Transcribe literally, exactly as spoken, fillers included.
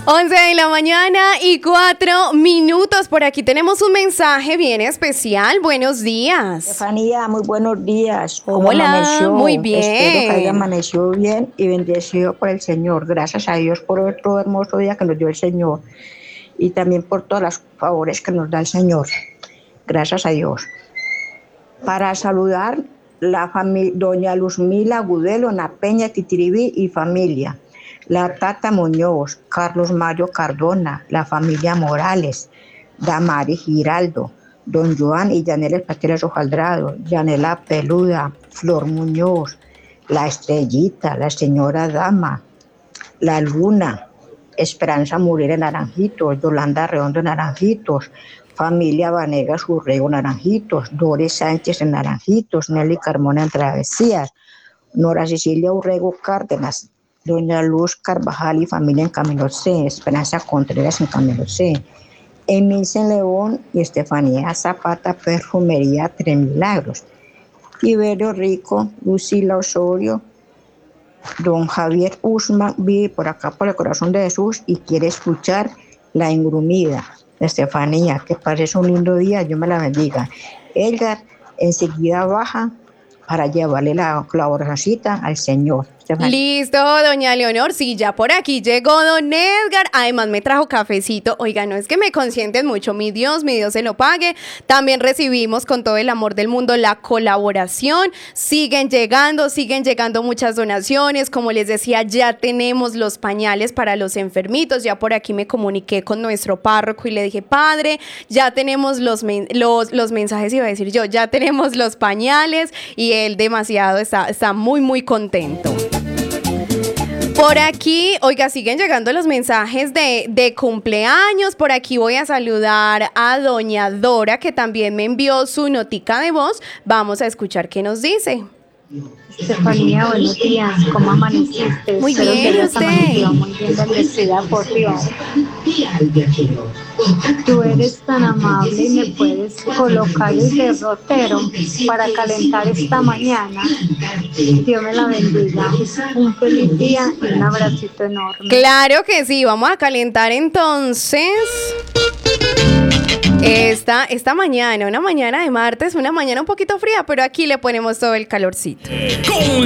once de la mañana y cuatro minutos. Por aquí tenemos un mensaje bien especial. Buenos días. Estefanía, muy buenos días. ¿Cómo Hola, amaneció? muy bien. Espero que haya amanecido bien y bendecido por el Señor. Gracias a Dios por otro hermoso día que nos dio el Señor y también por todos los favores que nos da el Señor. Gracias a Dios. Para saludar la familia, doña Luzmila Gudelo, La Peña, Titiribí y familia. La Tata Muñoz, Carlos Mario Cardona, la familia Morales, Damari Giraldo, don Joan y Yanela Pasteles Ojaldrado, Yanela Peluda, Flor Muñoz, la Estrellita, la señora Dama, la Luna, Esperanza Muriel Naranjitos, Yolanda Redondo Naranjitos, familia Vanegas Urrego Naranjitos, Doris Sánchez en Naranjitos, Nelly Carmona en Travesías, Nora Cecilia Urrego Cárdenas, doña Luz Carvajal y familia en Camilo C, Esperanza Contreras en Camilo C, Emilce León y Estefanía Zapata, Perfumería Tres Milagros, Iberio Rico, Lucila Osorio, don Javier Usman vive por acá por el corazón de Jesús y quiere escuchar La Engrumida. Estefanía, que parece un lindo día, Dios me la bendiga. Edgar enseguida baja para llevarle la colaboracióncita al Señor. Listo, doña Leonor, sí, ya por aquí llegó don Edgar, además me trajo cafecito. Oiga, no es que me consienten mucho, mi Dios, mi Dios se lo pague. También recibimos con todo el amor del mundo la colaboración, siguen llegando, siguen llegando muchas donaciones. Como les decía, ya tenemos los pañales para los enfermitos. Ya por aquí me comuniqué con nuestro párroco y le dije, padre, ya tenemos los, men- los, los mensajes, iba a decir yo, ya tenemos los pañales, y él demasiado está, está muy, muy contento. Por aquí, oiga, siguen llegando los mensajes de, de cumpleaños. Por aquí voy a saludar a doña Dora, que también me envió su notica de voz. Vamos a escuchar qué nos dice. Estefanía, buenos días, ¿cómo amaneciste? Muy Espero bien, que hayas usted. amanecido muy bien, bendecida por Dios. Tú eres tan amable y me puedes colocar el derrotero para calentar esta mañana. Dios me la bendiga. Un feliz día y un abracito enorme. Claro que sí, vamos a calentar entonces esta, esta mañana, una mañana de martes, una mañana un poquito fría, pero aquí le ponemos todo el calorcito. Con